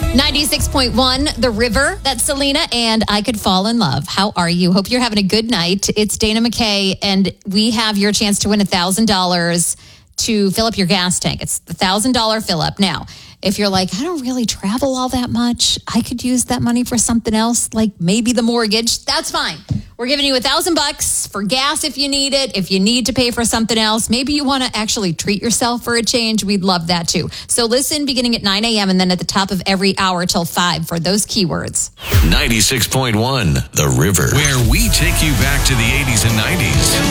96.1, The River. That's Selena and I Could Fall in Love. How are you? Hope you're having a good night. It's Dana McKay, and we have your chance to win $1,000 to fill up your gas tank. It's the $1,000 fill up. Now, if you're like, I don't really travel all that much, I could use that money for something else, like maybe the mortgage. That's fine. We're giving you $1,000 for gas if you need it. If you need to pay for something else, maybe you want to actually treat yourself for a change. We'd love that too. So listen beginning at 9 a.m. and then at the top of every hour till 5 for those keywords. 96.1 The River, where we take you back to the 80s and 90s.